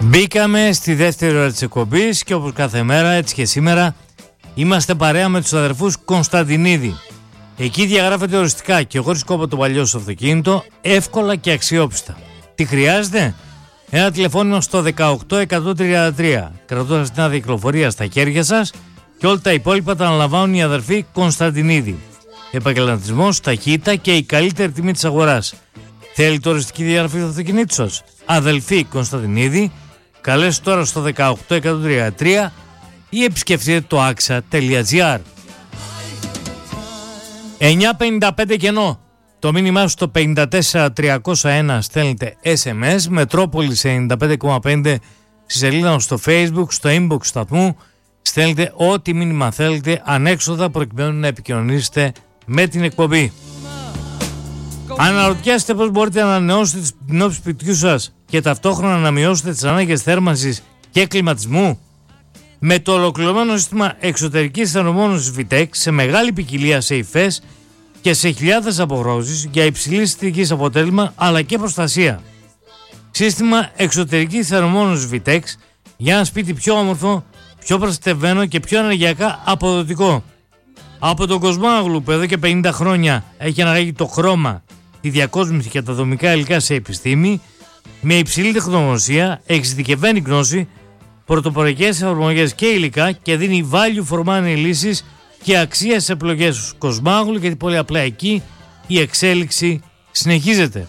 Μπήκαμε στη δεύτερη ώρα της εκπομπής και όπως κάθε μέρα, έτσι και σήμερα, είμαστε παρέα με τους αδερφούς Κωνσταντινίδη. Εκεί διαγράφεται οριστικά και χωρίς κόπο το παλιό στο αυτοκίνητο, εύκολα και αξιόπιστα. Τι χρειάζεται? Ένα τηλεφώνημα στο 18133, κρατώντας την άδεια κυκλοφορία στα χέρια σας, και όλα τα υπόλοιπα τα αναλαμβάνουν οι αδερφοί Κωνσταντινίδη. Επαγγελματισμός, ταχύτητα και η καλύτερη τιμή της αγοράς. Θέλει οριστική διαγραφή του αυτοκινήτου σας? Αδελφοί Κωνσταντινίδη, καλέστε τώρα στο 18133 ή επισκεφτείτε το axa.gr. 955 κενό. Το μήνυμά σου στο 54301 στέλνετε SMS, Μετρόπολης 95,5 στη σελίδα μας στο Facebook, στο inbox σταθμού. Στέλνετε ό,τι μήνυμα θέλετε ανέξοδα προκειμένου να επικοινωνήσετε με την εκπομπή. Αναρωτιάστε πώς μπορείτε να ανανεώσετε την όψη σπιτιού σας και ταυτόχρονα να μειώσετε τις ανάγκες θέρμανσης και κλιματισμού? Με το ολοκληρωμένο σύστημα εξωτερικής θερμομόνωσης VTEC σε μεγάλη ποικιλία σε υφές και σε χιλιάδες αποχρώσεις για υψηλή αισθητικής αποτέλεσμα αλλά και προστασία. Σύστημα εξωτερικής θερμομόνωσης VTEC για ένα σπίτι πιο όμορφο, πιο προστατευμένο και πιο ενεργειακά αποδοτικό. Από τον Κοσμάγλου που εδώ και 50 χρόνια έχει αναγάγει το χρώμα, τη διακόσμηση και τα δομικά υλικά σε επιστήμη, με υψηλή τεχνογνωσία, εξειδικευμένη γνώση, πρωτοπορικές εφαρμογές και υλικά και δίνει value for money λύσεις και αξία στις επιλογές τους. Κοσμάγλου, γιατί πολύ απλά εκεί η εξέλιξη συνεχίζεται.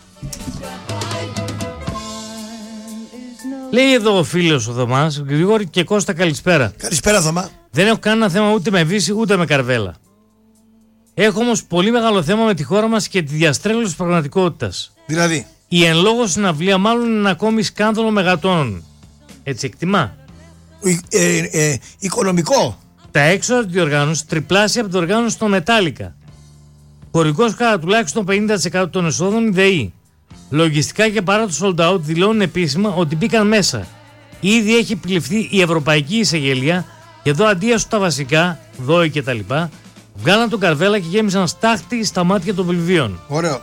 Λέει εδώ ο φίλος ο Θωμάς, Γρηγόρη και Κώστα, καλησπέρα. Καλησπέρα Θωμά. Δεν έχω κανένα θέμα ούτε με Βύση ούτε με Καρβέλα. Έχω όμως πολύ μεγάλο θέμα με τη χώρα μας και τη διαστρέβλωση της πραγματικότητας. Δηλαδή? Η εν λόγω συναυλία μάλλον είναι ένα ακόμη σκάνδαλο μεγατόνων. Έτσι εκτιμά? Οικονομικό. Τα έξοδα της διοργάνωσης τριπλάσια από την οργάνωση στο Μετάλλικα. Χωρικός κατά τουλάχιστον 50% των εσόδων η ΔΕΗ. Λογιστικά και παρά το sold out δηλώνουν επίσημα ότι μπήκαν μέσα. Ήδη έχει επιληφθεί η Ευρωπαϊκή Εισαγγελία και εδώ αντίασου τα βασικά, δόη κτλ. Βγάλαν τον Καρβέλα και γέμισαν στάχτη στα μάτια των Βελβίων. Ωραίο.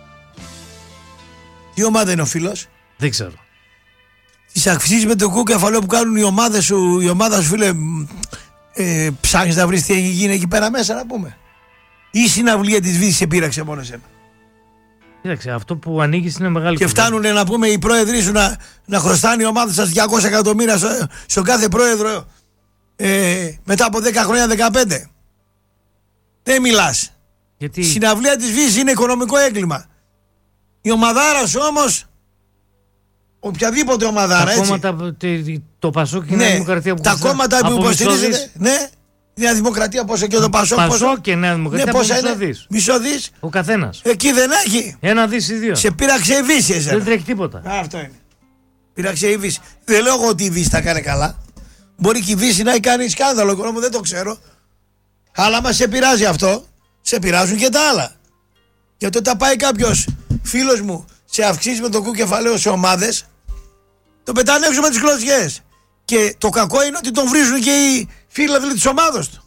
Τι ομάδα είναι ο φίλος? Δεν ξέρω. Τις αυξήσεις με το κούκεφαλό που κάνουν οι ομάδες σου, η ομάδα σου, φίλε, ψάχνεις να βρεις τι έχει γίνει εκεί πέρα μέσα, να πούμε? Ή η συναυλία της Βύσης σε πείραξε μόνο εσένα? Κοίταξε, αυτό που ανοίγεις είναι μεγάλη και κουβέντα. φτάνουν να πούμε οι πρόεδροι σου να χρωστάνε οι ομάδες σας 200 εκατομμύρια στον κάθε πρόεδρο μετά από 10 χρόνια, 15. Δεν μιλάς. Γιατί? Η συναυλία της Βύσης είναι οικονομικό έγκλημα. Η ομαδάρα σου όμως, οποιαδήποτε ομαδάρα, τα έτσι. κόμματα, το Πασόκ και η Νέα Δημοκρατία που τα κόμματα που υποστηρίζετε, ναι, η Νέα Δημοκρατία πόσο και το Πασόκ. Πασόκ και η Νέα Δημοκρατία, ναι, πόσα είναι? Μισό δις. Ο καθένας. Εκεί δεν έχει. 1 δις ή 2. Σε πείραξε η Βύση εσένα. Δεν τρέχει τίποτα. Αυτό είναι. Πείραξε η Βύση. Δεν λέω εγώ ότι η Βύση τα κάνει καλά. Μπορεί και η Βύση να έχει κάνει σκάνδαλο, οικονομικό, δεν το ξέρω. Αλλά μας σε πειράζει αυτό, σε πειράζουν και τα άλλα. Γιατί όταν πάει κάποιος φίλος μου σε αυξήσεις με το κουκεφαλαίο σε ομάδες, το πετάνε έξω με τις κλωτσιές. Και το κακό είναι ότι τον βρίζουν και οι φίλοι της ομάδος του.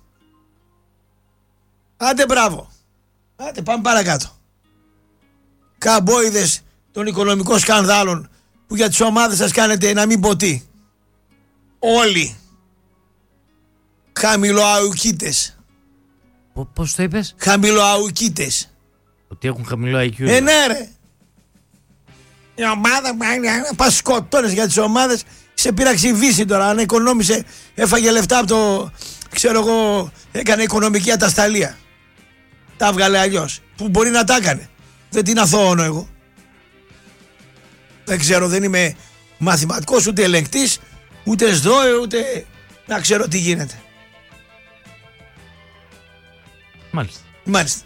Άντε μπράβο. Άντε πάμε παρακάτω. Καμπόιδες των οικονομικών σκανδάλων που για τις ομάδες σας κάνετε να μην πω τι. Όλοι. Χαμηλοαουκίτες. Πώς το είπες? Χαμηλοαουκίτες. Ότι έχουν χαμηλό IQ. Ναι ρε. Η ομάδα πας σκοτώνες για τις ομάδες. Σε πείραξε η Βύση τώρα. Αν οικονόμησε, έφαγε λεφτά από το, ξέρω εγώ, έκανε οικονομική ατασταλία. Τα έβγαλε αλλιώς. Που μπορεί να τα έκανε. Δεν την αθώωνω εγώ. Δεν ξέρω, δεν είμαι μαθηματικός, ούτε ελεγκτής, ούτε σδόε, ούτε να ξέρω τι γίνεται. Μάλιστα. Μάλιστα.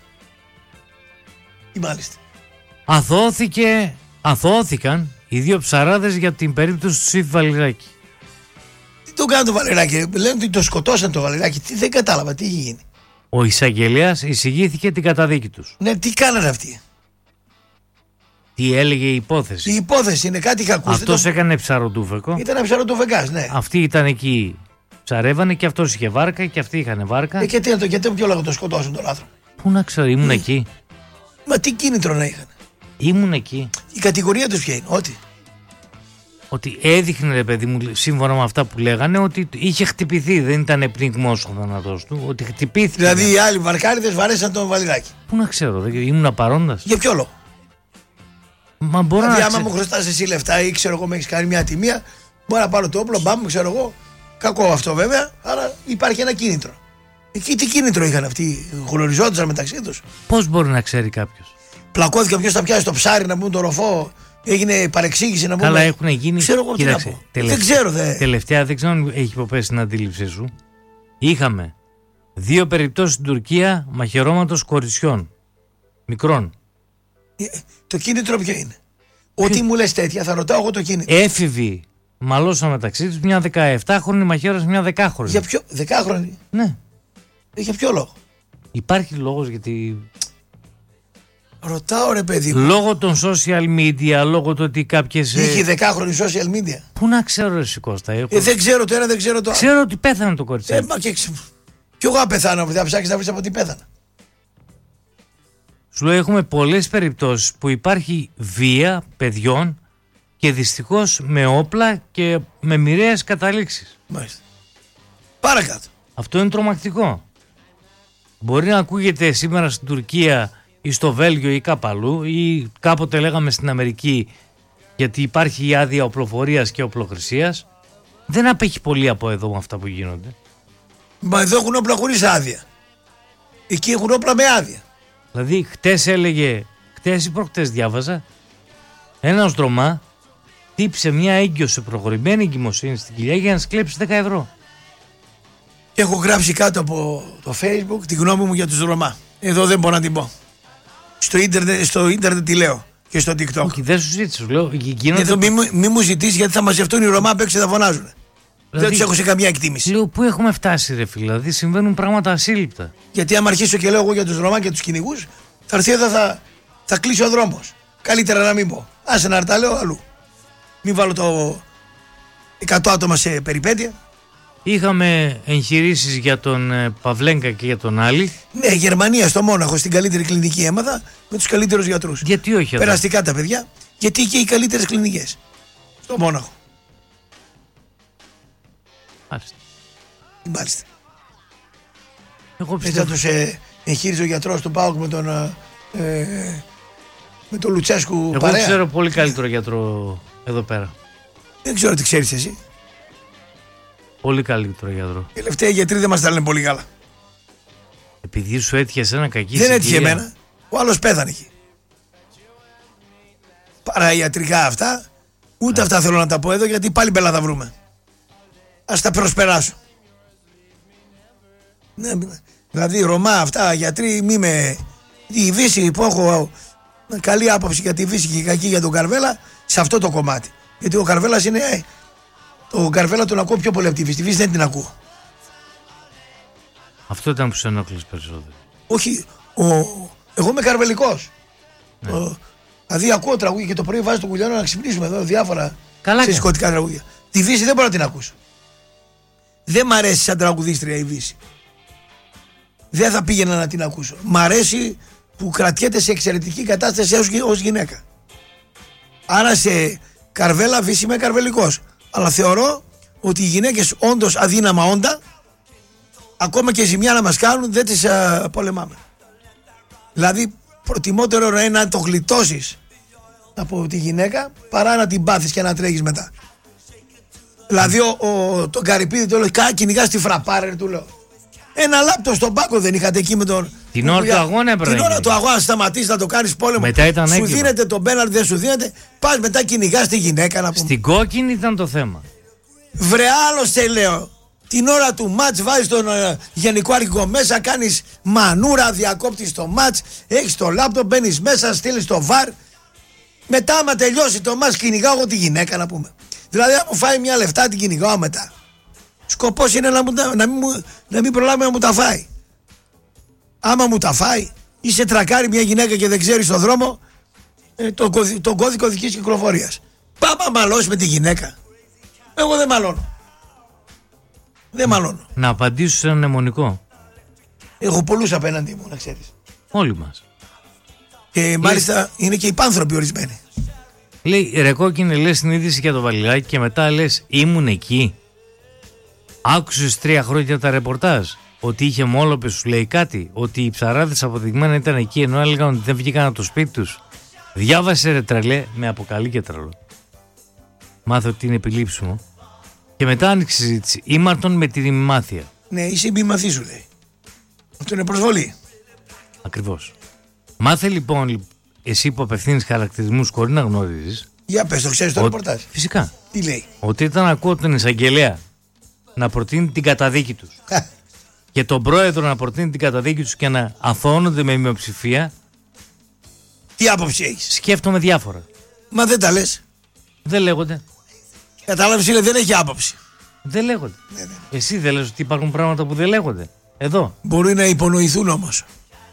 Ή μάλιστα. Αθώθηκαν οι δύο ψαράδες για την περίπτωση του Σύφη Βαληράκη. Τι το κάνει το Βαληράκη? Λένε ότι το σκοτώσαν το Βαληράκη. Τι, δεν κατάλαβα τι έχει γίνει. Ο εισαγγελέας εισηγήθηκε την καταδίκη τους. Ναι, τι κάνανε αυτοί? Τι έλεγε η υπόθεση? Η υπόθεση είναι κάτι είχα ακούσει. Αυτός έκανε ψαροτούφεκο. Ήταν ένα ψαροτούφεκας, ναι. Αυτοί ήταν εκεί, ψαρεύανε και αυτός είχε βάρκα και αυτοί είχαν βάρκα. Και τι, γιατί ποιο λόγο το σκοτώσουν τον άνθρωπο? Πού να ξέρω, ήμουν εκεί. Μα τι κίνητρο να είχαν? Ήμουν εκεί. Η κατηγορία τους ποια είναι? Ότι ότι έδειχνε, ρε παιδί μου, σύμφωνα με αυτά που λέγανε, ότι είχε χτυπηθεί. Δεν ήταν πνιγμός ο θάνατός του, ότι χτυπήθηκε. Δηλαδή οι άλλοι βαρκάριδες βαρέσαν τον Βαλιδάκη. Πού να ξέρω, ήμουν παρόντας. Για ποιο λόγο? Μα μπορώ δηλαδή, να άμα μου χρωστάς εσύ λεφτά ή ξέρω εγώ, με έχεις κάνει μια τιμία, μπορώ να πάρω το όπλο, μπαμ, ξέρω εγώ. Κακό αυτό βέβαια, άρα υπάρχει ένα κίνητρο. Εκεί τι κίνητρο είχαν αυτοί, γνωριζόντουσαν μεταξύ τους. Πώς μπορεί να ξέρει κάποιος? Πλακώθηκε ποιος θα πιάσει το ψάρι να πούμε το ροφό, έγινε παρεξήγηση να πούμε. Καλά, έχουν γίνει. Ξέρω εγώ τι να πω. Δεν ξέρω. Τελευταία, δεν ξέρω αν έχει υποπέσει στην αντίληψή σου. Είχαμε 2 περιπτώσεις στην Τουρκία μαχαιρώματος κοριτσιών. Μικρών. Το κίνητρο ποιο είναι? Ό,τι μου λες τέτοια θα ρωτάω εγώ το κίνητρο. Έφηβοι μαλώσαν μεταξύ τους, μια 17χρονη μαχαίρωσε μια 10χρονη. Για ποιο? 10χρονη? Ναι. Για ποιο λόγο? Υπάρχει λόγος γιατί. Ρωτάω ρε παιδί μου. Λόγω των social media, λόγω του ότι κάποιες. Είχε 10χρονη social media. Πού να ξέρω εσύ Κώστα? Δεν ξέρω το ένα, δεν ξέρω το άλλο. Ξέρω ότι πέθανε το κοριτσάκι. Μα και κι εγώ πεθάνω, θα ψάξεις να βρεις από τι πέθανα. Σου λέω, έχουμε πολλές περιπτώσεις που υπάρχει βία παιδιών και δυστυχώς με όπλα και με μοιραίες καταλήξεις. Μάλιστα. Παρακάτω. Αυτό είναι τρομακτικό. Μπορεί να ακούγεται σήμερα στην Τουρκία ή στο Βέλγιο ή κάπου αλλού, ή κάποτε λέγαμε στην Αμερική, γιατί υπάρχει η άδεια οπλοφορίας και οπλοχρησίας. Δεν απέχει πολύ από εδώ με αυτά που γίνονται. Μα εδώ έχουν όπλα χωρίς άδεια. Εκεί έχουν όπλα με άδεια. Δηλαδή χτες χτες ή προχτές διάβαζα, ένας Ρωμά τύψε μια έγκυο σε προχωρημένη εγκυμοσύνη στην κοιλιά για να σκλέψει 10 ευρώ. Και έχω γράψει κάτω από το Facebook τη γνώμη μου για τους Ρωμά. Εδώ δεν μπορώ να την πω. Στο ίντερνετ τη λέω και στο TikTok. Όχι, δεν σου ζήτησα, σου λέω. Εδώ μη μου ζητήσει, γιατί θα μαζευτούν οι Ρωμά απ' έξω και θα φωνάζουν. Δηλαδή, δεν τους έχω σε καμία εκτίμηση. Λέω, πού έχουμε φτάσει, ρε φίλε? Δηλαδή συμβαίνουν πράγματα ασύλληπτα. Γιατί άμα αρχίσω και λέω εγώ για τους Ρωμά και τους κυνηγούς, θα έρθει εδώ, θα κλείσει ο δρόμος. Καλύτερα να μην πω. Άσε να τα λέω αλλού. Μην βάλω το 100 άτομα σε περιπέτεια. Είχαμε εγχειρήσεις για τον Παυλέγκα και για τον Άλλη. Ναι, Γερμανία, στο Μόναχο, στην καλύτερη κλινική έμαθα, με τους καλύτερους γιατρούς. Γιατί όχι εδώ? Περαστικά τα παιδιά, γιατί και οι καλύτερες κλινικές. Στο Μόναχο. Μάλιστα. Εγώ Έτσι θα τους εγχείριζε ο γιατρός του ΠΑΟΚ με τον Λουτσέσκου παρέα. Εγώ ξέρω πολύ καλύτερο γιατρό εδώ πέρα. Δεν ξέρω τι ξέρεις εσύ. Πολύ καλύτερο γιατρό. Οι τελευταίοι γιατροί δεν μας τα λένε πολύ καλά. Επειδή σου έτυχε ένα κακή συγκυρία. Δεν έτυχε εμένα. Ο άλλος πέθανε εκεί. Παραϊατρικά αυτά, ούτε αυτά θέλω να τα πω εδώ, γιατί πάλι μπέλα θα βρούμε. Ας τα προσπεράσω. Ναι, δηλαδή Ρωμά αυτά, γιατροί, μη με. Η Βύση που έχω καλή άποψη για τη Βύση και κακή για τον Καρβέλα, σε αυτό το κομμάτι. Γιατί ο Καρβέλας είναι. Το Καρβέλα τον ακούω πιο πολύ από τη Βύση. Τη Βύση δεν την ακούω. Αυτό ήταν που σε ενόχλησε περισσότερο. Όχι. Εγώ είμαι καρβελικός. Ναι. Δηλαδή ακούω τραγούδια και το πρωί βάζω τον Κουλιάνο να ξυπνήσουμε εδώ διάφορα ξεσκωτικά τραγούδια. Τη Βύση δεν μπορώ να την ακούσω. Δεν μ' αρέσει σαν τραγουδίστρια η Βύση. Δεν θα πήγαινα να την ακούσω. Μ' αρέσει που κρατιέται σε εξαιρετική κατάσταση ως γυναίκα. Άρα σε Καρβέλα Βύση είμαι καρβελικός. Αλλά θεωρώ ότι οι γυναίκες όντως αδύναμα όντα, ακόμα και ζημιά να μας κάνουν, δεν τις πολεμάμε. Δηλαδή προτιμότερο είναι να το γλιτώσεις από τη γυναίκα παρά να την πάθεις και να τρέχεις μετά. Δηλαδή τον Καρυπίδη του λέω, κυνηγά στη φραπάρε, του λέω. Ένα λάπτο στον πάκο δεν είχατε εκεί με τον. Την ώρα του αγώνα έπρεπε. Την ώρα του αγώνα σταματήσει να το κάνει πόλεμο. Μετά ήταν σου έγκυμα. δίνεται τον πέναλτι, δεν σου δίνεται. Πα μετά κυνηγά τη γυναίκα να πούμε. Στην κόκκινη ήταν το θέμα. Βρε άλλωστε λέω. Την ώρα του μάτς βάζεις τον γενικό αρχηγό μέσα, κάνεις μανούρα, διακόπτεις το μάτς, έχεις το λάπτοπ, μπαίνεις μέσα, στείλεις το βαρ. Μετά άμα τελειώσει το μάτς κυνηγάω εγώ τη γυναίκα να πούμε. Δηλαδή αν μου φάει μια λεφτά την κυνηγάω μετά. Σκοπός είναι να μην προλάβει να μου τα φάει. Άμα μου τα φάει ή σε τρακάρει μια γυναίκα και δεν ξέρει στον δρόμο τον κώδικο δικής κυκλοφορίας. Πάμε να μαλώσει με τη γυναίκα. Εγώ δεν μαλώνω. Δεν μαλώνω. Να απαντήσω σε ένα μνημονικό. Έχω πολλούς απέναντι μου, να ξέρεις. Όλοι μας. Και μάλιστα είναι και υπάνθρωποι ορισμένοι. Λέει ρε κόκκινε, λες την είδηση για το Βαλιλάκι και μετά λες ήμουν εκεί. Άκουσες 3 χρόνια τα ρεπορτάζ ότι είχε μόλοπες, σου λέει κάτι, ότι οι ψαράδες αποδειγμένα ήταν εκεί ενώ έλεγαν ότι δεν βγήκαν από το σπίτι τους. Διάβασε ρε τρελέ, με αποκαλεί και τρελό. Μάθε ότι είναι επιλήψιμο. Και μετά άνοιξε συζήτηση. Ήμαρτον με την ημιμάθεια. Ναι, είσαι ημιμαθή σου λέει. Αυτό είναι προσβολή. Ακριβώς. Μάθε λοιπόν εσύ που απευθύνεις χαρακτηρισμούς χωρίς να γνωρίζεις. Για πες, το ξέρεις το ρεπορτάζ. Φυσικά. Τι λέει? Ότι όταν ακούω τον εισαγγελέα να προτείνει την καταδίκη τους και τον πρόεδρο να προτείνει την καταδίκη τους και να αθωώνονται με μειοψηφία. Τι άποψη έχεις? Σκέφτομαι διάφορα. Μα δεν τα λες. Δεν λέγονται. Κατάλαβες, είναι, δεν έχει άποψη. Δεν λέγονται. Ναι. Εσύ δεν λες ότι υπάρχουν πράγματα που δεν λέγονται. Εδώ. Μπορεί να υπονοηθούν όμως.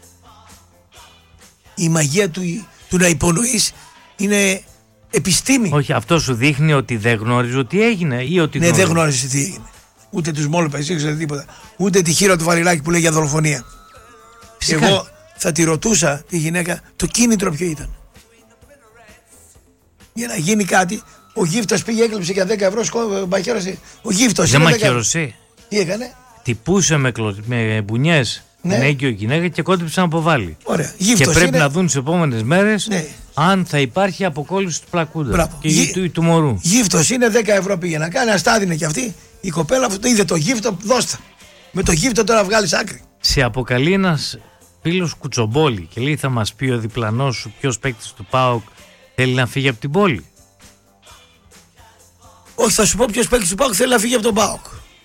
Η μαγεία του να υπονοείς είναι επιστήμη. Όχι, αυτό σου δείχνει ότι δεν γνώριζε ότι έγινε ή ότι. Ναι, δεν γνώριζε τι έγινε. Ούτε τους μόλοπες, δεν ξέρει τίποτα. Ούτε τη χείρα του Βαριλάκη που λέει για δολοφονία. Φυσικά. Εγώ θα τη ρωτούσα τη γυναίκα το κίνητρο ποιο ήταν. Για να γίνει κάτι, ο γύφτος πήγε, έκλειψε για 10 ευρώ, μπαχαίρωσε. Ο γύφτος. Δεν μαχαίρωσε. Τι έκανε? Τυπούσε με μπουνιές την έγκυο γυναίκα και κόντυψε να αποβάλει. Ωραία. Και πρέπει να δουν τις επόμενες μέρες αν θα υπάρχει αποκόλληση του πλακούντα. Μπράβο. Και του μωρού. Γύφτος είναι 10 ευρώ πήγε να κάνει, αστάδινε κι αυτή. Η κοπέλα αυτό το είδε το γύφτο, δώστα. Με το γύφτο τώρα βγάλεις άκρη. Σε αποκαλεί ένας φίλος κουτσομπόλη και λέει θα μας πει ο διπλανός σου ποιος παίκτης του ΠΑΟΚ θέλει να φύγει από την πόλη. Όχι, θα σου πω ποιος παίκτης του ΠΑΟΚ θέλει να φύγει από τον ΠΑΟΚ.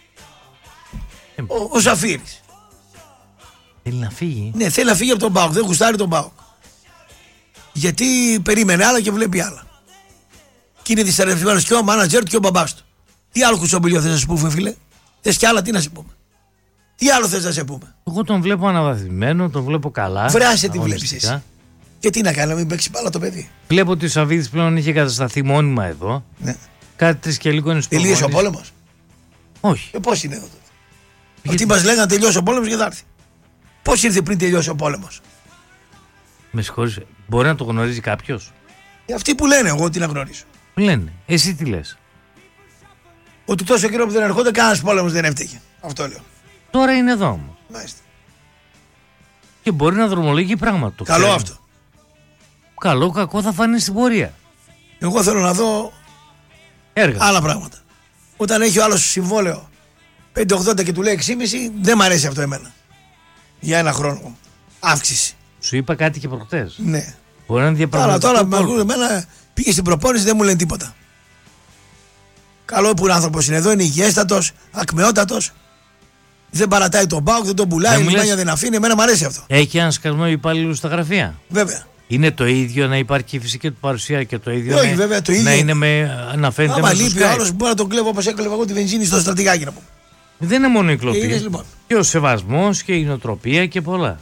Ο Ζαφύρης. Θέλει να φύγει. Ναι, θέλει να φύγει από τον ΠΑΟΚ, δεν γουστάρει τον ΠΑΟΚ. Γιατί περίμενε άλλα και βλέπει άλλα. Και είναι δυσαρευνημένος και ο μάνατζερ του και ο μπαμπάς του. Τι άλλο κουτσομπολιό θες να σου πούμε, φίλε? Θες κι άλλα, τι να σε πούμε? Τι άλλο θες να σε πούμε? Εγώ τον βλέπω αναβαθμισμένο, τον βλέπω καλά. Βράσε τι βλέπεις εσύ. Και τι να κάνει, να μην παίξει μπάλα το παιδί? Βλέπω ότι ο Σαββίδης πλέον είχε κατασταθεί μόνιμα εδώ. Ναι. Κάτι και λίγο είναι στο τελείωσε ο πόλεμος? Όχι. Πώς είναι εδώ τότε? Αυτοί μας λέγανε τελειώσει ο πόλεμος και θα έρθει. Πώς ήρθε πριν τελειώσει ο πόλεμος? Με συγχωρείς, μπορεί να το γνωρίζει κάποιος? Αυτοί που λένε, εγώ τι να γνωρίζω. Λένε, εσύ τι λες? Ότι τόσο καιρό που δεν ερχόταν, κανένας πόλεμος δεν έφταιγε. Αυτό λέω. Τώρα είναι εδώ όμως. Μάλιστα. Και μπορεί να δρομολογεί πράγματα. Καλό ξέρουμε. Αυτό. Καλό, κακό θα φανεί στην πορεία. Εγώ θέλω να δω έργα. Άλλα πράγματα. Όταν έχει ο άλλος συμβόλαιο 5,80 και του λέει 6,5, δεν μ' αρέσει αυτό εμένα. Για ένα χρόνο αύξηση. Σου είπα κάτι και προχτές. Ναι. Μπορεί να διαπραγματευτεί. Αλλά τώρα με εμένα πήγε στην προπόνηση, δεν μου λένε τίποτα. Καλό που ο άνθρωπος είναι εδώ, είναι υγιέστατος, ακμεότατος. Δεν παρατάει τον ΠΑΟΚ, δεν τον πουλάει, η λιμάνια δεν αφήνει. Εμένα μου αρέσει αυτό. Έχει έναν σκασμό υπάλληλου στα γραφεία. Βέβαια. Είναι το ίδιο να υπάρχει η φυσική του παρουσία και το ίδιο, όχι, βέβαια, το ίδιο. Να, είναι να φαίνεται άμα λείπει ο άλλος, μπορεί να τον κλέβω όπως έκλεβα εγώ τη βενζίνη στο στρατηγάκι να πούμε. Δεν είναι μόνο η κλοπή. Λοιπόν. Και ο σεβασμός και η νοοτροπία και πολλά.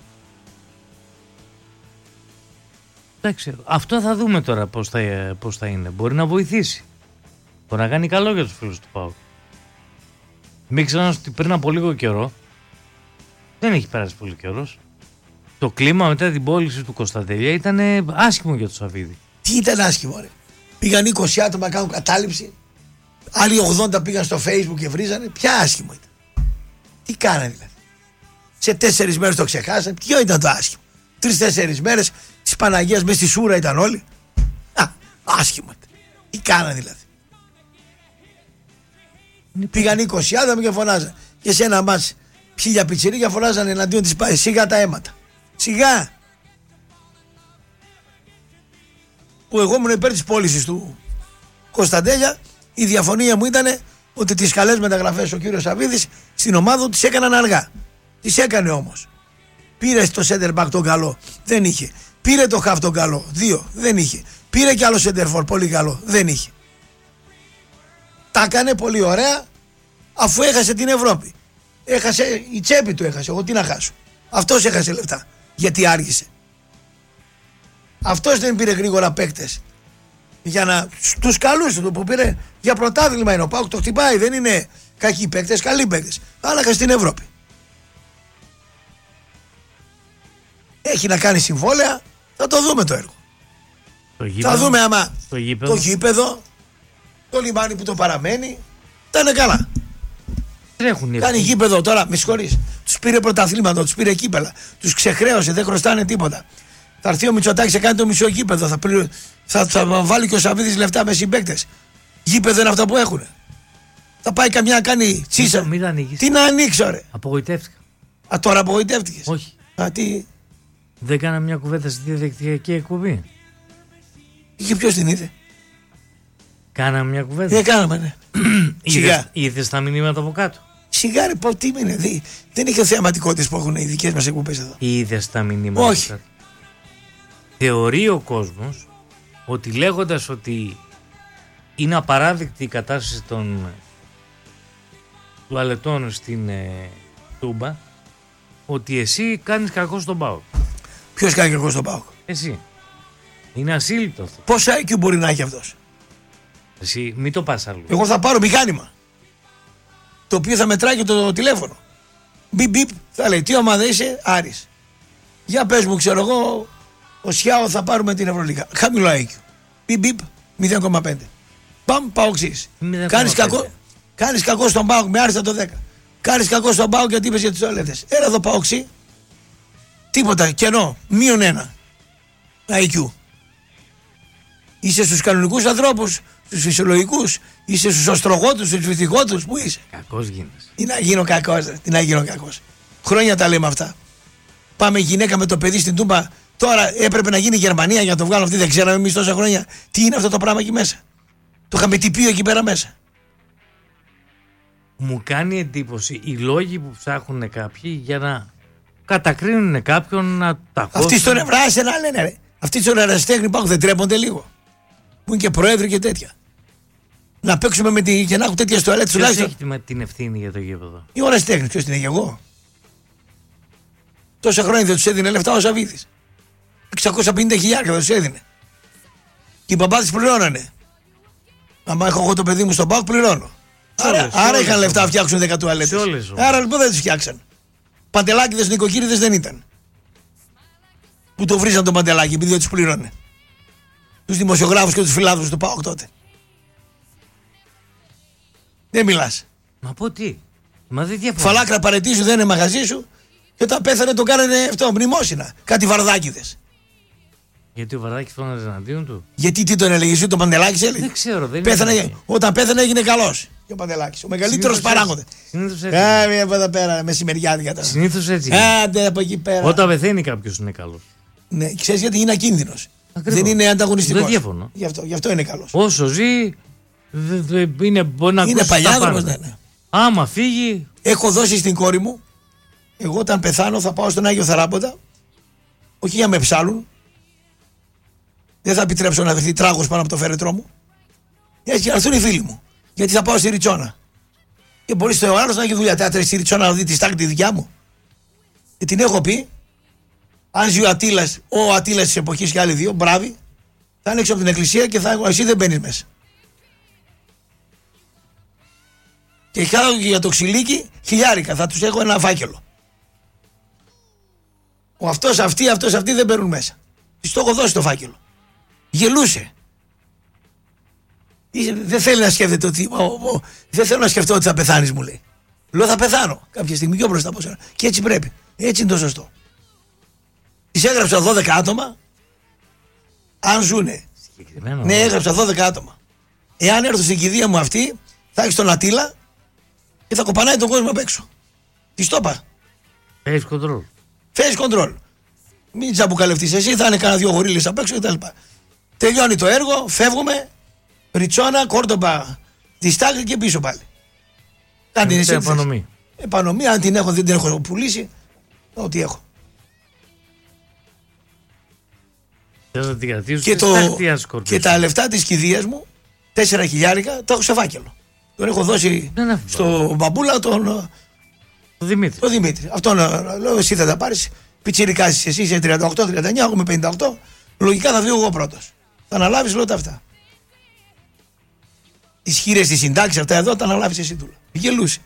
Εντάξει, αυτό θα δούμε τώρα πώς θα είναι. Μπορεί να βοηθήσει. Μπορεί να κάνει καλό για τους φίλους του ΠΑΟΚ. Μην ξεχνάς ότι πριν από λίγο καιρό, δεν έχει περάσει πολύ καιρός, το κλίμα μετά την πώληση του Κωνσταντέλια ήταν άσχημο για τον Σαββίδη. Τι ήταν άσχημο, ρε? Πήγαν 20 άτομα να κάνουν κατάληψη. Άλλοι 80 πήγαν στο Facebook και βρίζανε. Ποια άσχημο ήταν? Τι κάνανε δηλαδή? Σε 4 μέρες το ξεχάσανε. Ποιο ήταν το άσχημο? 3-4 μέρες της Παναγίας μες στη Σούρα ήταν όλοι. Άσχημο ήταν. Τι κάνανε δηλαδή? Πήγαν 20 άτομα και φωνάζανε. Και σε ένα μάτς 1000 πιτσιρίκια φωνάζανε εναντίον της ΠΑΕ. Σιγά τα αίματα. Σιγά. Που εγώ ήμουν υπέρ της πώλησης του Κωνσταντέλια. Η διαφωνία μου ήταν ότι τις καλές μεταγραφές ο κύριος Σαββίδης στην ομάδα του τις έκαναν αργά. Τις έκανε όμως. Πήρε το center back τον καλό, δεν είχε. Πήρε το half τον καλό, 2, δεν είχε. Πήρε κι άλλο center for, πολύ καλό, δεν είχε. Τα έκανε πολύ ωραία, αφού έχασε την Ευρώπη. Έχασε, η τσέπη του έχασε, εγώ τι να χάσω. Αυτός έχασε λεφτά, γιατί άργησε. Αυτός δεν πήρε γρήγορα παίκτες. Για να τους καλούς του που πήρε για πρωτάθλημα είναι ο ΠΑΟΚ, το χτυπάει, δεν είναι κακοί παίκτες, καλοί παίκτες. Αλλά έχασε την Ευρώπη. Έχει να κάνει συμβόλαια, θα το δούμε το έργο. Θα δούμε άμα το γήπεδο, το λιμάνι που το παραμένει, θα είναι καλά. Κάνει γήπεδο τώρα, με συγχωρείς. Τους πήρε πρωταθλήματα, τους πήρε κύπελα. Τους ξεχρέωσε, δεν χρωστάνε τίποτα. Θα έρθει ο Μητσοτάκης να κάνει το μισό γήπεδο. Θα βάλει και ο Σαββίδης λεφτά με συμπαίκτες. Γήπεδο είναι αυτά που έχουν. Θα πάει καμιά να κάνει τσίσα. Τι να ανοίξω, ρε. Απογοητεύτηκα. Τώρα απογοητεύτηκες. Όχι. Τι. Δεν κάνα μια κουβέντα στη διαδικτυακή εκπομπή. Και ποιος την είδε? Κάναμε μια κουβέντα. Δεν κάναμε, ναι. Είδες τα μηνύματα από κάτω? Σιγά ρε, τι είναι. Δεν είχε θεαματικότητες που έχουν οι δικές μας εκπομπές εδώ. Είδες τα μηνύματα? Όχι. Θεωρεί ο κόσμος ότι λέγοντας ότι είναι απαράδεκτη η κατάσταση των τουαλετών στην Τούμπα, ότι εσύ κάνεις κακό στον ΠΑΟΚ. Ποιος κάνει κακό στον ΠΑΟΚ? Εσύ. Είναι ασύλληπτο αυτό. Πόσα IQ μπορεί να έχει αυτός? Εσύ μην το πας αλλού. Εγώ θα πάρω μηχάνημα, το οποίο θα μετράει και το τηλέφωνο. Μπιπ μπιπ, θα λέει τι ομάδα είσαι? Άρης. Για πες μου, ξέρω εγώ, ο Σιάο θα πάρουμε την Ευρωλίγα. Χαμηλό IQ. Μπιπ μπιπ, 0,5. Παμ, Παοξής. Κάνεις κακό στον ΠΑΟΚ, με άριστα το 10. Κάνεις κακό στον ΠΑΟΚ γιατί είπες για τις τουαλέτες. Έλα εδώ Παοξή. Τίποτα, κενό, -1 IQ. Είσαι στους κανονικούς ανθρώπους, στους φυσιολογικούς, είσαι στους οστρογότους, στους βυθικότους, πού είσαι? Κακός γίνεσαι. Τι να γίνω κακός, τι να γίνω κακός. Χρόνια τα λέμε αυτά. Πάμε γυναίκα με το παιδί στην Τούμπα. Τώρα έπρεπε να γίνει η Γερμανία για να το βγάλω αυτή. Δεν ξέραμε εμείς τόσα χρόνια τι είναι αυτό το πράγμα εκεί μέσα. Το είχαμε τυπείο εκεί πέρα μέσα. Μου κάνει εντύπωση οι λόγοι που ψάχνουν κάποιοι για να κατακρίνουν κάποιον, να τα κόψουν. Αυτοί στον Ευράσια να λένε ρε. Αυτοί στον Ερασιτέχνη υπάρχουν, δεν τρέπονται λίγο? Που είναι και πρόεδροι και τέτοια. Να παίξουμε και να έχουν τέτοιες τουαλέτες τουλάχιστον. Ποιος έχει την ευθύνη για το γήπεδο? Η Ερασιτέχνη, ποιος την έχει? Εγώ? Τόσα χρόνια δεν τους έδινε λεφτά ο Σαββίδης. 650.000 δεν τους έδινε. Και οι μπαμπάδες πληρώνανε. Άμα έχω εγώ το παιδί μου στον ΠΑΟΚ, πληρώνω. Άρα είχαν λεφτά να φτιάξουν 10 τουαλέτες. Άρα λοιπόν δεν τις φτιάξαν. Παντελάκηδες, νοικοκύριδες δεν ήταν. Που το βρίζαν τον Παντελάκη επειδή δεν τους πλήρωνε. Τους δημοσιογράφους και τους φιλάδους του ΠΑΟΚ τότε. Δεν μιλάς. Μα πω τι? Μα δεν διαφωνώ. Φαλάκρα παρετήσου, δεν είναι μαγαζί σου. Και όταν πέθανε τον κάνανε αυτό, μνημόσυνα. Κάτι βαρδάκηδες. Γιατί ο Βαρδάκης φώναζε εναντίον του? Γιατί τι τον έλεγε, εσύ τον Παντελάκης έλεγε? Δεν ξέρω, δεν πέθανε, όταν πέθανε έγινε καλός. Και ο Παντελάκης, ο μεγαλύτερος παράγοντας. Συνήθως έτσι. Από εδώ πέρα, μεσημεριάτικα τώρα. Συνήθως έτσι. Άντε από εκεί πέρα. Όταν πεθαίνει κάποιος είναι καλός. Ναι, ξέρεις γιατί είναι ακίνδυνος. Δεν είναι ανταγωνιστικός. Δεν διαφωνώ. Γι' αυτό είναι καλός. Όσο ζει, μπορεί να είναι παλιάδρομος, ναι. Άμα φύγει. Έχω δώσει στην κόρη μου, εγώ όταν πεθάνω θα πάω στον Άγιο Θεράποντα, όχι για να με ψάλουν. Δεν θα επιτρέψω να βρεθεί τράγος πάνω από το φέρετρό μου. Έτσι και να έρθουν οι φίλοι μου. Γιατί θα πάω στη Ριτσόνα. Και μπορεί στο άλλο να έχει δουλειά. Τέατρα στη Ριτσόνα να δει τη στάκη τη δικιά μου. Και την έχω πει, αν ζει ο Ατήλας της εποχής και άλλοι δύο, μπράβοι, θα είναι έξω από την εκκλησία και εσύ δεν μπαίνεις μέσα. Και για το ξυλίκι 1.000 θα τους έχω ένα φάκελο. Αυτοί δεν μπαίνουν μέσα. Της το έχω δώσει το φάκελο. Γελούσε. Δεν θέλει να σκέφτεται ότι. Δεν θέλω να σκεφτώ ότι θα πεθάνεις, μου λέει. Λέω θα πεθάνω κάποια στιγμή πιο μπροστά από σένα. Και έτσι πρέπει. Έτσι είναι το σωστό. Της έγραψα 12 άτομα. Αν ζουνε. Ναι, έγραψα 12 άτομα. Εάν έρθω στην κηδεία μου αυτή, θα έχει τον Ατήλα και θα κοπανάει τον κόσμο απ' έξω. Της το είπα. Face control. Face control. Μην τσαμπουκαλευτείς εσύ, θα είναι κανένα δυο γορίλες απ' έξω κτλ. Τελειώνει το έργο, φεύγουμε. Ριτσόνα, Κόρτομπα, τη Στάγλη και πίσω πάλι. Κάντε την επανομή. Επανομή, αν την έχω, δεν την έχω πουλήσει. Ό,τι έχω. Και τα λεφτά της κηδείας μου, 4.000, τα έχω σε φάκελο. Τον έχω δώσει στο μπαμπούλα τον Δημήτρη. Αυτό λέω, εσύ θα τα πάρεις. Πιτσιρικάσεις, εσύ είσαι 38-39, εγώ είμαι 58. Λογικά θα βγω εγώ πρώτος. Θα αναλάβεις όλα αυτά. Τις χείρες της συντάξης αυτά εδώ τα αναλάβεις εσύ του. Γελούσε.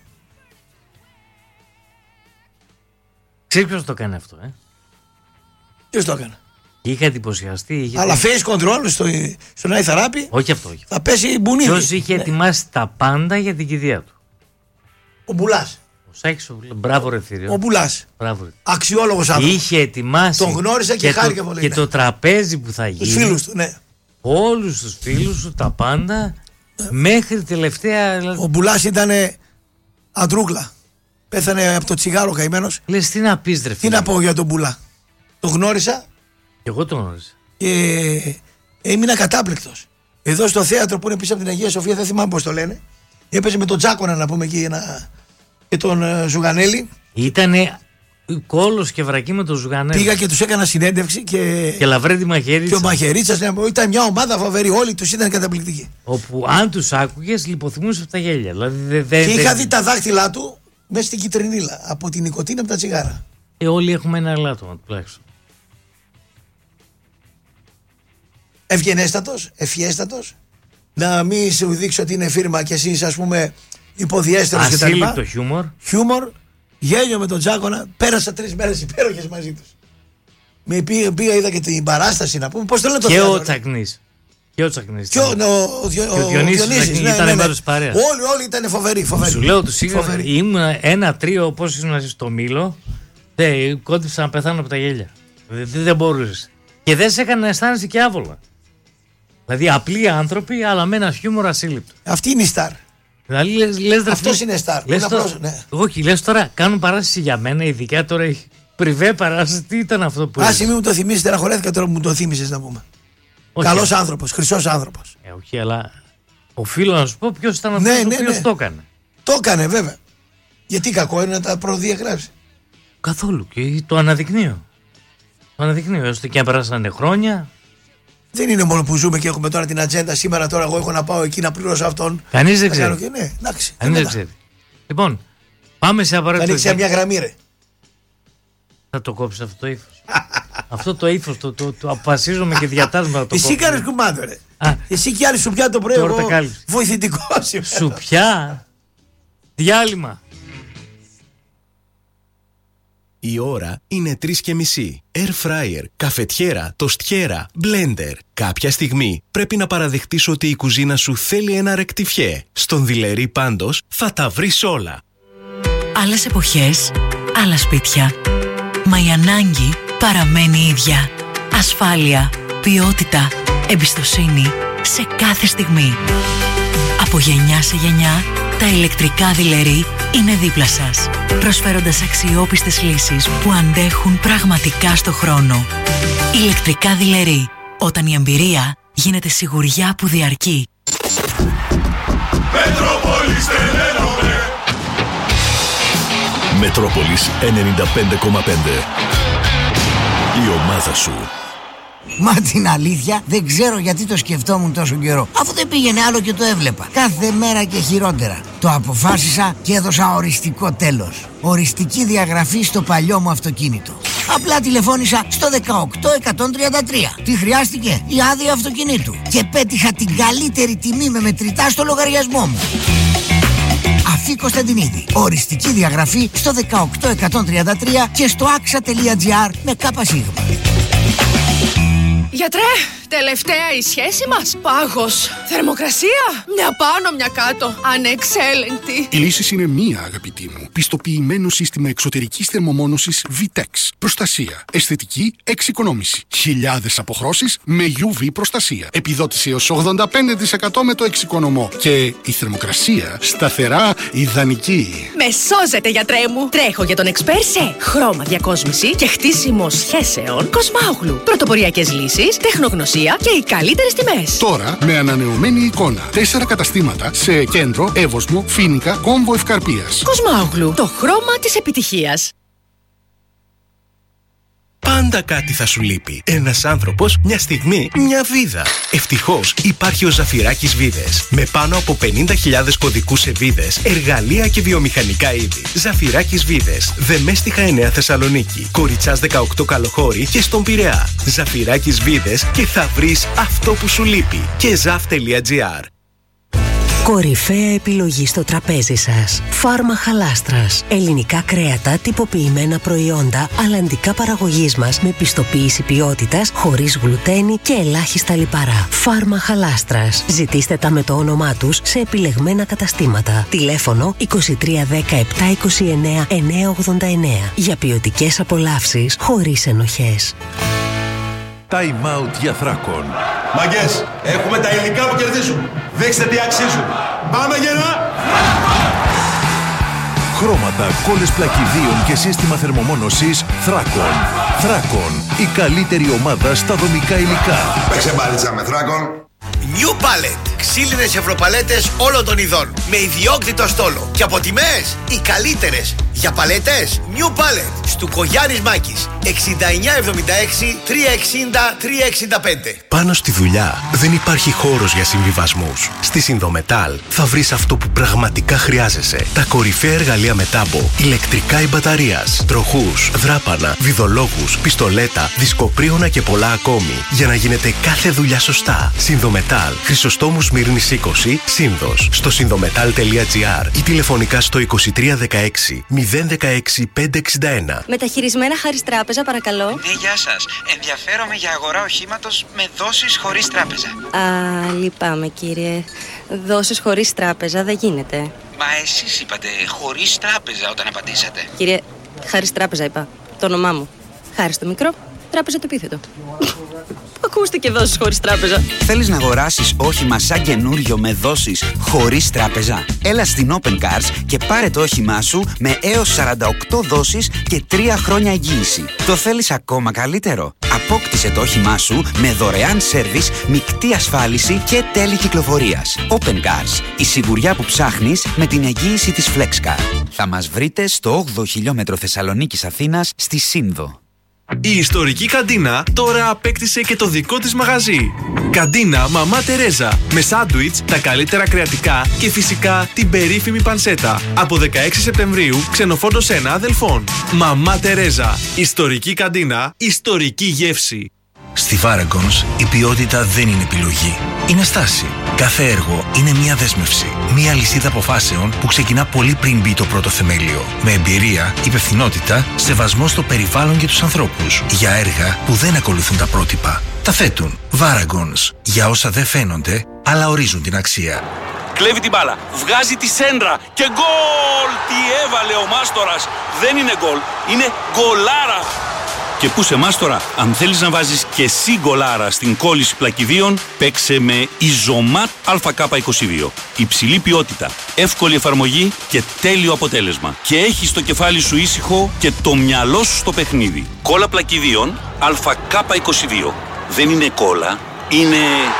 Ξέρεις ποιος το κάνει αυτό, Ποιος το έκανε? Είχα εντυπωσιαστεί. Αλλά face control στον Αϊθαράπη. Όχι αυτό. Όχι. Θα πέσει μπουνίδι. Ποιος είχε ετοιμάσει τα πάντα για την κηδεία του? Ο Μπουλάς. Μπράβο ρε Θήριο. Ο Μπουλάς. Μπράβο. Αξιόλογος άνθρωπος. Είχε ετοιμάσει. Τον γνώρισα και χάρηκα πολύ. Και το τραπέζι που θα γίνει. Τους φίλους του, ναι. Όλους τους φίλους του, τα πάντα. Μέχρι τελευταία. Ο Μπουλάς ήταν αντρούγκλα. Πέθανε από το τσιγάρο καημένος. Λες τι να πεις ρε φίλε. Τι να πω για τον Μπουλά. Τον γνώρισα. Και εγώ τον γνώρισα. Και έμεινα κατάπληκτος. Εδώ στο θέατρο που είναι πίσω από την Αγία Σοφία, δεν θυμάμαι πώς το λένε. Έπαιζε με τον Τζάκονα να πούμε εκεί και τον Ζουγανέλη. Ήτανε κόλος και βρακή με τον Ζουγανέλη. Πήγα και τους έκανα συνέντευξη και Λαβρέντη Μαχαιρίτσα. Και ο Μαχαιρίτσας ήταν μια ομάδα φοβερή. Όλοι τους ήταν καταπληκτικοί. Όπου αν τους άκουγες λιποθυμούσες από τα γέλια. Δηλαδή, και είχα δει τα δάχτυλά του μέσα στην κυτρινίλα από την νοικοτίνα από τα τσιγάρα. Όλοι έχουμε ένα ελάττωμα τουλάχιστον. Ευγενέστατος, ευφιέστατος. Να μην σου δείξω ότι είναι φίρμα και εσύ ας πούμε υποδιέστερος κτλ. Ασύλληπτο χιούμορ. Χιούμορ, γέλιο με τον Τζάκονα. Πέρασα 3 μέρες υπέροχες μαζί τους. Πήγα, είδα και την παράσταση να πούμε. Πώς το λένε το θέατρο. Και ο Τσακνής. Και ο Τσακνής. Και ο Διονύσης. Ήταν μέρος της παρέας. Όλοι ήταν φοβεροί. Σου λέω τους είχα. Ήμουν ένα τρίο όπως ήσουν στο Μήλο. Κόντυψα να πεθάνω από τα γέλια. Δεν μπορούσες. Και δεν σε έκανε να αισθάνεσαι και άβολα. Δηλαδή απλοί άνθρωποι, αλλά με ένα χιούμορ ασύλληπτο. Αυτή είναι η στάρ. Δηλαδή, αυτός είναι στάρ. Όχι, λες τώρα κάνουν παράσταση για μένα, ειδικά τώρα η πριβέ παράσταση. Τι ήταν αυτό που. Άσε μην μου το θυμίσεις, τεραχωρέθηκα τώρα που μου το θύμισες να πούμε. Καλός άνθρωπος, χρυσός άνθρωπος. Όχι, αλλά οφείλω να σου πω ποιος ήταν αυτός ο οποίος το έκανε. Το έκανε βέβαια. Γιατί κακό είναι να τα προδιαγράψει. Καθόλου, και το αναδεικνύω. Το αναδεικνύω, έστω και αν περάσανε χρόνια. Δεν είναι μόνο που ζούμε και έχουμε τώρα την ατζέντα. Σήμερα τώρα εγώ έχω να πάω εκεί να πληρώσω αυτόν. Κανείς δεν ξέρει. Ναι, εντάξει. Κανείς δεν ξέρει. Λοιπόν, πάμε σε απαραίτητο. Θα ανοίξει μια γραμμή, ρε. Θα το κόψεις αυτό το ύφος. Αυτό το ύφος το αποφασίζομαι και διατάζουμε να το κόψω. Εσύ κάνεις κουμάντο, ρε. Εσύ κι άλλοι σου πια το πρωί. Βοηθητικό σήμερα. Σου πια. Διάλειμμα. Η ώρα είναι 3:30. Air fryer, καφετιέρα, τοστιέρα, blender. Κάποια στιγμή πρέπει να παραδεχτείς ότι η κουζίνα σου θέλει ένα ρεκτιφιέ. Στον Δειλερή πάντως θα τα βρεις όλα. Άλλες εποχές, άλλα σπίτια. Μα η ανάγκη παραμένει ίδια. Ασφάλεια, ποιότητα, εμπιστοσύνη σε κάθε στιγμή. Από γενιά σε γενιά, τα ηλεκτρικά Δειλερή είναι δίπλα σας, προσφέροντας αξιόπιστες λύσεις που αντέχουν πραγματικά στο χρόνο. Ηλεκτρικά Δειλερή, όταν η εμπειρία γίνεται σιγουριά που διαρκεί. Μετρόπολης 95,5. Η ομάδα σου. Μα την αλήθεια δεν ξέρω γιατί το σκεφτόμουν τόσο καιρό. Αφού δεν πήγαινε άλλο και το έβλεπα. Κάθε μέρα και χειρότερα. Το αποφάσισα και έδωσα οριστικό τέλος. Οριστική διαγραφή στο παλιό μου αυτοκίνητο. Απλά τηλεφώνησα στο 18133. Τι χρειάστηκε? Η άδεια αυτοκινήτου. Και πέτυχα την καλύτερη τιμή με μετρητά στο λογαριασμό μου. Αφή Κωνσταντινίδη. Οριστική διαγραφή στο 18133 και στο axa.gr με ΚΣ. Γιατρέ, τελευταία η σχέση μας. Πάγος. Θερμοκρασία. Μια πάνω, μια κάτω. Ανεξέλεγκτη. Η λύση είναι μία, αγαπητή μου. Πιστοποιημένο σύστημα εξωτερικής θερμομόνωσης VTEX. Προστασία. Αισθητική εξοικονόμηση. Χιλιάδες αποχρώσεις με UV προστασία. Επιδότηση έως 85% με το εξοικονομώ. Και η θερμοκρασία σταθερά ιδανική. Με σώζετε, γιατρέ μου. Τρέχω για τον εξπέρ σε χρώμα διακόσμηση και χτίσιμο σχέσεων Κοσμάουγλου. Πρωτοποριακές λύσεις, τεχνογνωσία και οι καλύτερες τιμές. Τώρα με ανανεωμένη εικόνα. 4 καταστήματα σε Κέντρο, Εύωσμο, Φοίνικα, Κόμβο Ευκαρπίας. Κοσμάουγλου. Το χρώμα της επιτυχίας. Πάντα κάτι θα σου λείπει. Ένας άνθρωπος, μια στιγμή, μια βίδα. Ευτυχώς υπάρχει ο Ζαφυράκης Βίδες. Με πάνω από 50.000 κωδικούς σε βίδες, εργαλεία και βιομηχανικά είδη. Ζαφυράκης Βίδες. Δεμέστιχα 9 Θεσσαλονίκη. Κοριτσάς 18 Καλοχώρη και στον Πειραιά. Ζαφυράκης Βίδες και θα βρεις αυτό που σου λείπει. Και zaf.gr. Κορυφαία επιλογή στο τραπέζι σας. Φάρμα Χαλάστρας. Ελληνικά κρέατα, τυποποιημένα προϊόντα, αλλαντικά παραγωγής μας με πιστοποίηση ποιότητας, χωρίς γλουτένι και ελάχιστα λιπαρά. Φάρμα Χαλάστρας. Ζητήστε τα με το όνομά τους σε επιλεγμένα καταστήματα. Τηλέφωνο 2310 729 989. Για ποιοτικές απολαύσεις χωρίς ενοχές. Time out για Θράκον. Μαγκές, έχουμε τα υλικά που κερδίζουν. Δείξτε τι αξίζουν. Πάμε γερά! Χρώματα, κόλλες πλακιδίων και σύστημα θερμομόνωσης Θράκον. Θράκον, η καλύτερη ομάδα στα δομικά υλικά. Παίξε μπάλιτσα με Θράκον. New Pallet. Ξύλινες ευρωπαλέτες όλων των ειδών. Με ιδιόκτητο στόλο. Και από τιμές οι καλύτερες. Για παλέτες New Pallet. Στουκογιάννης Μάκης. 6976 360 365. Πάνω στη δουλειά δεν υπάρχει χώρος για συμβιβασμούς. Στη Συνδομετάλ θα βρεις αυτό που πραγματικά χρειάζεσαι. Τα κορυφαία εργαλεία με τάμπο, ηλεκτρικά ή μπαταρίας, τροχούς, δράπανα, βιδολόγους, πιστολέτα, δισκοπρίωνα και πολλά ακόμη. Για να γίνεται κάθε δουλειά σωστά. Συνδομετάλ, Χρυσοστόμου Σμύρνης 20, Σύνδος. Στο συνδομετάλ.gr ή τηλεφωνικά στο 2316 016 561. Μεταχειρισμένα Χάρις Τράπεζα, παρακαλώ. Ναι, γεια σας. Ενδιαφέρομαι για αγορά οχήματος με δόσεις χωρίς τράπεζα. Α, λυπάμαι κύριε. Δόσεις χωρίς τράπεζα δεν γίνεται. Μα εσείς είπατε χωρίς τράπεζα όταν απαντήσατε. Κύριε, Χάρις Τράπεζα είπα. Το όνομά μου. Χάρις το μικρό, Τράπεζα το επίθετο. Ακούστηκε δόσεις χωρίς τράπεζα. Θέλεις να αγοράσεις όχημα σαν καινούριο με δόσεις χωρίς τράπεζα? Έλα στην Open Cars και πάρε το όχημά σου με έως 48 δόσεις και 3 χρόνια εγγύηση. Το θέλεις ακόμα καλύτερο? Απόκτησε το όχημά σου με δωρεάν σέρβις, μεικτή ασφάλιση και τέλη κυκλοφορίας. Open Cars. Η σιγουριά που ψάχνεις με την εγγύηση της FlexCar. Θα μας βρείτε στο 8ο χιλιόμετρο Θεσσαλονίκης Αθήνας στη Σύνδο. Η ιστορική καντίνα τώρα απέκτησε και το δικό της μαγαζί. Καντίνα Μαμά Τερέζα. Με σάντουιτς, τα καλύτερα κρεατικά και φυσικά την περίφημη πανσέτα. Από 16 Σεπτεμβρίου, ξενοφόντος 1 Αδελφών. Μαμά Τερέζα. Ιστορική καντίνα, ιστορική γεύση. Στη Varagons η ποιότητα δεν είναι επιλογή. Είναι στάση. Κάθε έργο είναι μια δέσμευση. Μια λυσίδα αποφάσεων που ξεκινά πολύ πριν μπει το πρώτο θεμέλιο. Με εμπειρία, υπευθυνότητα, σεβασμό στο περιβάλλον και τους ανθρώπους. Για έργα που δεν ακολουθούν τα πρότυπα. Τα θέτουν. Varagons. Για όσα δεν φαίνονται, αλλά ορίζουν την αξία. Κλέβει την μπάλα, βγάζει τη σέντρα και γκολ! Τι έβαλε ο Μάστορας! Δεν είναι γκολ, είναι γκολάρα! Και πού σε Μάστορα, αν θέλεις να βάζεις και εσύ γκολάρα στην κόλληση πλακιδίων, παίξε με Ιζωμάτ ΑΚ22. Υψηλή ποιότητα, εύκολη εφαρμογή και τέλειο αποτέλεσμα. Και έχεις το κεφάλι σου ήσυχο και το μυαλό σου στο παιχνίδι. Κόλλα πλακιδίων ΑΚ22. Δεν είναι κόλλα, είναι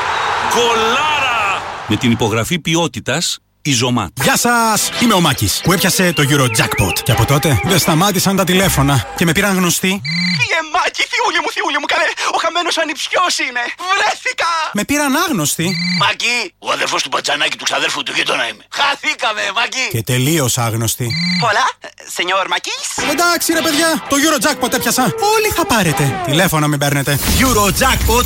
γκολάρα! Με την υπογραφή ποιότητας Ιζωμάτ. Γεια σας! Είμαι ο Μάκης που έπιασε το Eurojackpot. Και από τότε δεν σταμάτησαν τα τηλέφωνα και με πήραν γνωστοί. Μάκη, θειούλη μου, καλέ! Ο χαμένος ανιψιός είναι! Βρέθηκα! Με πήραν άγνωστοι. Μάκη, ο αδερφός του Πατζανάκη του ξαδέρφου του γείτονα είμαι. Χαθήκαμε, Μάκη! Και τελείως άγνωστοι. Πολλά, σενιόρ Μάκης. Εντάξει ρε παιδιά, το Eurojackpot έπιασα. Όλοι θα πάρετε. Τηλέφωνα μην παίρνετε. Eurojackpot